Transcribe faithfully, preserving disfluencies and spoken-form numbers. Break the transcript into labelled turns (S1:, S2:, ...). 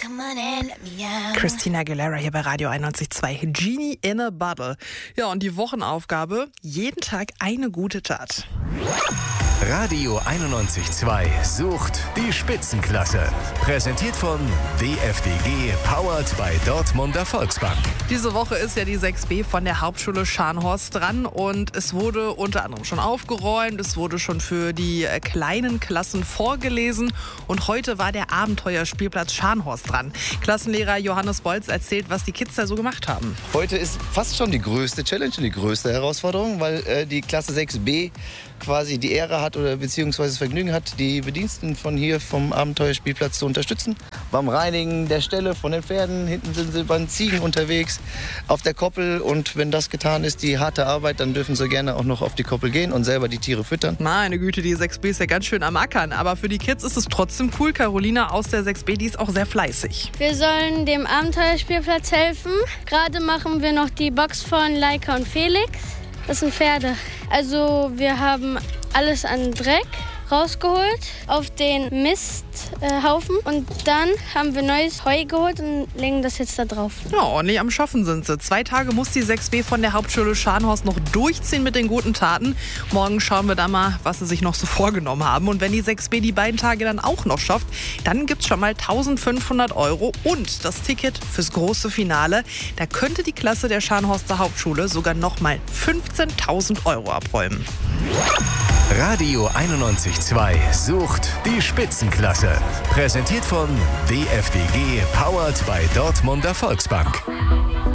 S1: Christina Aguilera hier bei Radio einundneunzig Komma zwei. Genie in a Bottle. Ja, und die Wochenaufgabe: jeden Tag eine gute Tat.
S2: Radio einundneunzig Komma zwei sucht die Spitzenklasse. Präsentiert von D F D G, powered by Dortmunder Volksbank.
S1: Diese Woche ist ja die sechs B von der Hauptschule Scharnhorst dran und es wurde unter anderem schon aufgeräumt, es wurde schon für die kleinen Klassen vorgelesen und heute war der Abenteuerspielplatz Scharnhorst dran. Klassenlehrer Johannes Bolz erzählt, was die Kids da so gemacht haben.
S3: Heute ist fast schon die größte Challenge und die größte Herausforderung, weil äh, die Klasse sechs B quasi die Ehre hat oder beziehungsweise das Vergnügen hat, die Bediensteten von hier vom Abenteuerspielplatz zu unterstützen. Beim Reinigen der Ställe von den Pferden, hinten sind sie bei den Ziegen unterwegs, auf der Koppel, und wenn das getan ist, die harte Arbeit, dann dürfen sie gerne auch noch auf die Koppel gehen und selber die Tiere füttern.
S1: Meine Güte, die sechs B ist ja ganz schön am Ackern, aber für die Kids ist es trotzdem cool. Carolina aus der sechs B, die ist auch sehr fleißig.
S4: Wir sollen dem Abenteuerspielplatz helfen. Gerade machen wir noch die Box von Laika und Felix. Das sind Pferde. Also wir haben alles an Dreck rausgeholt auf den Misthaufen äh, und dann haben wir neues Heu geholt und legen das jetzt da drauf.
S1: Ja, ordentlich am Schaffen sind sie. Zwei Tage muss die sechs B von der Hauptschule Scharnhorst noch durchziehen mit den guten Taten. Morgen schauen wir da mal, was sie sich noch so vorgenommen haben. Und wenn die sechs B die beiden Tage dann auch noch schafft, dann gibt's schon mal eintausendfünfhundert Euro und das Ticket fürs große Finale. Da könnte die Klasse der Scharnhorster Hauptschule sogar noch mal fünfzehntausend Euro abräumen.
S2: Radio einundneunzig Komma zwei sucht die Spitzenklasse. Präsentiert von D F D G, powered by Dortmunder Volksbank.